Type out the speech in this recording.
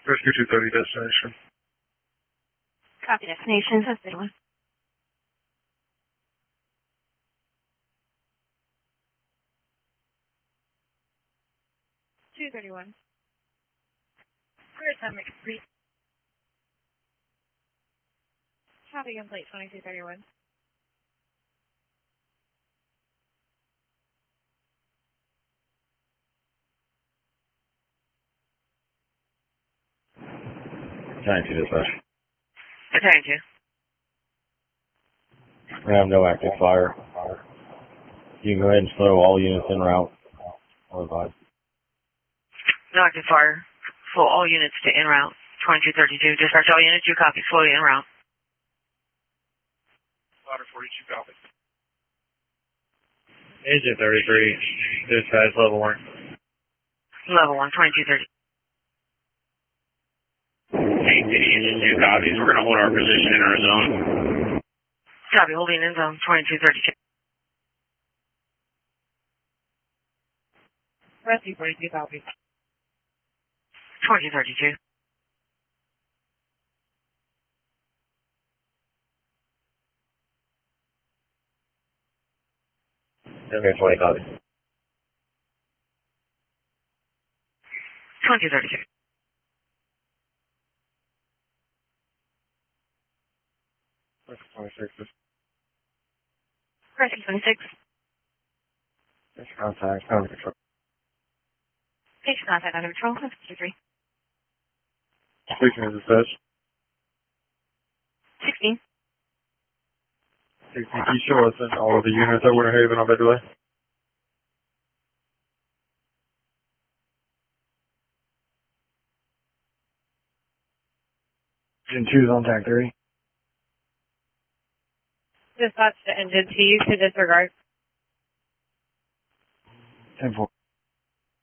Rescue 230 destination. Copy destination, 1031. 231. Clear time, complete. Copy complete, 2231. Trying to dispatch. Attending to. We have no active fire. You can go ahead and slow all units en route. Otherwise. No active fire. Slow all units to en route. 2232. Dispatch all units, you copy. Slowly en route. Ladder 42, copy. Agent 33, dispatch level 1. Level 1, 2230. Agent 2 copies. We're going to hold our position in our zone. Copy, holding in zone, 2232. Rescue 42 copies. 2232. Okay, 20 copies. 2232. Rescue 26. Rescue 26. It's contact. Under control. Patient contact under control, 53. Speaking of dispatch. 16. 16, can you show us in all of the units at Winter Haven on Bedway? Engine 2's on tag 3. Dispatch to engine 2 to disregard. 10-4.